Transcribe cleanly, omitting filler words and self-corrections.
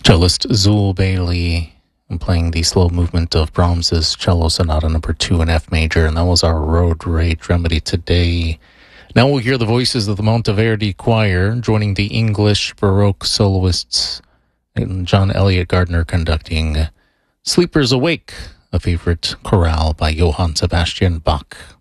Cellist Zul Bailey playing the slow movement of Brahms's Cello Sonata number 2 in F major, and that was our Road Rage remedy today. Now we'll hear the voices of the Monteverdi Choir joining the English Baroque soloists and John Elliott Gardner conducting Sleepers Awake, a favorite chorale by Johann Sebastian Bach.